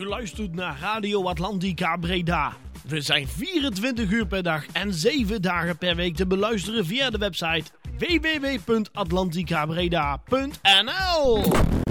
U luistert naar Radio Atlantica Breda. We zijn 24 uur per dag en 7 dagen per week te beluisteren via de website www.atlanticabreda.nl.